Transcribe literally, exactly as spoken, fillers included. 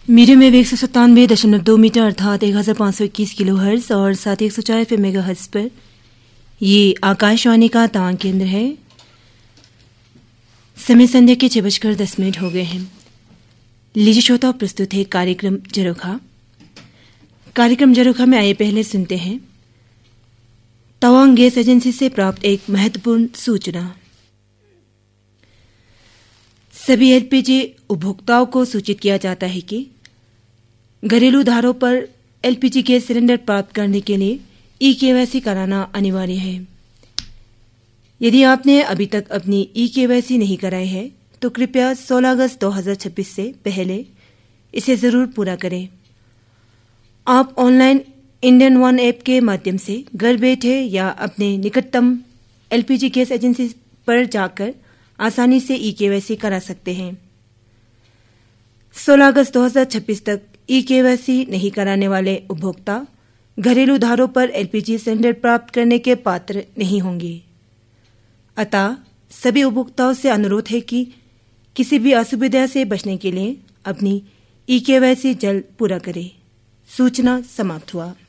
Medium wave एक सौ सत्तानवे दशमलव दो मीटर अर्थात एक हजार पाँच सौ इक्कीस किलो हर्ट्ज और साथ ही एक सौ चार एफ मेगा हर्ट्ज पर ये आकाशवाणी का तान केंद्र है। समय संध्या के छह बजकर दस मिनट हो गए हैं। लीजिए श्रोता, प्रस्तुत है कार्यक्रम जरोखा। कार्यक्रम जरोखा में आइए पहले सुनते हैं तवांग गैस एजेंसी से प्राप्त एक महत्वपूर्ण सूचना। सभी एलपीजी उपभोक्ताओं को सूचित किया जाता है कि घरेलू धारों पर एलपीजी गैस सिलेंडर प्राप्त करने के लिए ई केवाईसी कराना अनिवार्य है। यदि आपने अभी तक अपनी ई केवाईसी नहीं कराई है तो कृपया सोलह अगस्त दो हज़ार छब्बीस से पहले इसे जरूर पूरा करें। आप ऑनलाइन इंडियन वन ऐप के माध्यम से घर बैठे या अपने निकटतम एलपीजी गैस एजेंसी पर जाकर आसानी से ई केवाईसी करा सकते हैं। सोलह अगस्त दो हज़ार छब्बीस तक ई केवाईसी नहीं कराने वाले उपभोक्ता घरेलू धारों पर एलपीजी सिलेंडर प्राप्त करने के पात्र नहीं होंगे। अतः सभी उपभोक्ताओं से अनुरोध है कि किसी भी असुविधा से बचने के लिए अपनी ई केवाईसी जल्द पूरा करें। सूचना समाप्त हुआ।